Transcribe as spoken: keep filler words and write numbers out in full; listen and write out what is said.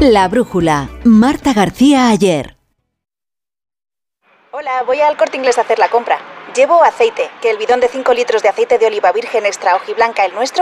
La Brújula, Marta García Ayer. Hola, voy al Corte Inglés a hacer la compra. Llevo aceite, que el bidón de cinco litros de aceite de oliva virgen extra hojiblanca, el nuestro,